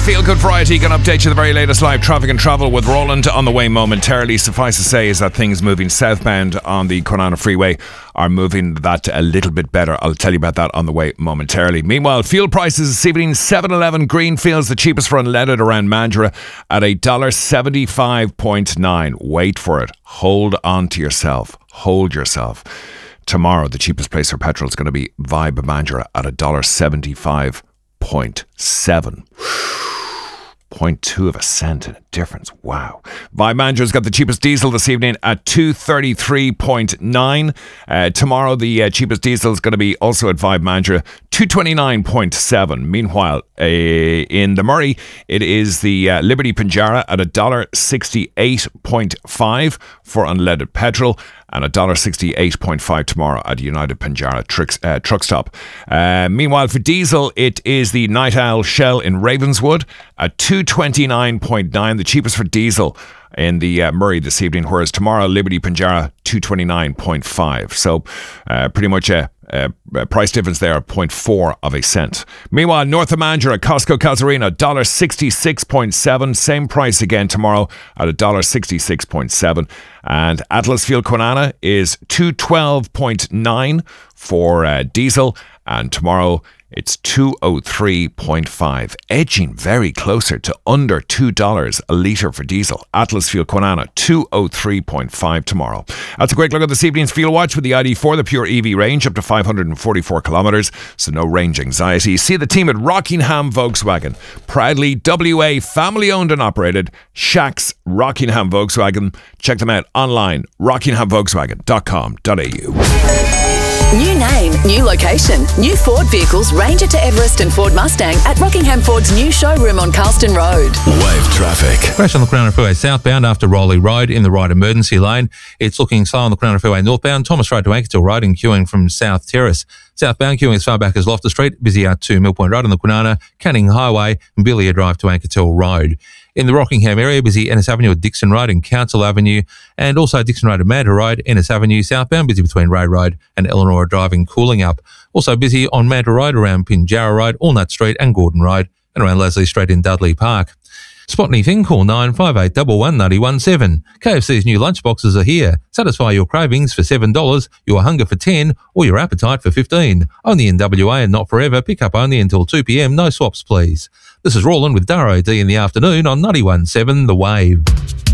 Feel Good Variety going to update you the very latest live traffic and travel with Roland on the way momentarily. Suffice to say is that things moving southbound on the Kwinana Freeway are moving that a little bit better. I'll tell you about that on the way momentarily. Meanwhile, fuel prices this evening, 7-Eleven Greenfields, the cheapest for unleaded around Mandurah at $1.75.9. Wait for it. Hold on to yourself. Hold yourself. Tomorrow, the cheapest place for petrol is going to be Vibe Mandurah at $1.75.7. 0.2 of a cent in a difference. Wow. Vibe Mandurah's got the cheapest diesel this evening at $2.33.9. Tomorrow, the cheapest diesel is going to be also at Vibe Mandurah, $2.29.7. Meanwhile, in the Murray, it is the Liberty Pinjarra at $1.68.5 for unleaded petrol, and $1.68.5 tomorrow at United Pinjarra truck stop. Meanwhile, for diesel, it is the Night Owl Shell in Ravenswood at $2.29.9, the cheapest for diesel in the Murray this evening, whereas tomorrow, Liberty Pinjarra, $2.29.5. So pretty much a price difference there of 0.4 of a cent. Meanwhile, north of Mandurah, Costco Casuarina, $1.66.7. Same price again tomorrow at $1.66.7. And Atlas Fuel Kwinana is $2.12.9 for diesel. And tomorrow it's $2.03.5, edging very closer to under $2 a litre for diesel. Atlas Fuel Kwinana, $2.03.5 tomorrow. That's a quick look at this evening's Fuel Watch with the ID4, the pure EV range, up to 544 kilometres, so no range anxiety. See the team at Rockingham Volkswagen, proudly WA family-owned and operated. Shacks Rockingham Volkswagen. Check them out online, rockinghamvolkswagen.com.au. New name, new location. New Ford vehicles, Ranger to Everest and Ford Mustang at Rockingham Ford's new showroom on Carlston Road. Wave traffic. Crash on the Kwinana Freeway southbound after Rowley Road in the right emergency lane. It's looking slow on the Kwinana Freeway northbound, Thomas Road to Anketil Road and queuing from South Terrace. Southbound queuing as far back as Loftus Street, busy out to Mill Point Road on the Kwinana, Canning Highway and Billiard Drive to Anketil Road. In the Rockingham area, busy Ennis Avenue at Dixon Road and Council Avenue, and also Dixon Road at Mandurah Road, Ennis Avenue southbound, busy between Ray Road and Eleanor driving cooling up. Also busy on Mandurah Road around Pinjarra Road, Allnut Street and Gordon Road, and around Leslie Street in Dudley Park. Spot anything, call 958 11 KFC's new lunchboxes are here. Satisfy your cravings for $7, your hunger for $10, or your appetite for $15. Only in WA and not forever. Pick up only until 2 p.m. No swaps, please. This is Roland with Daro D in the afternoon on 91.7 The Wave.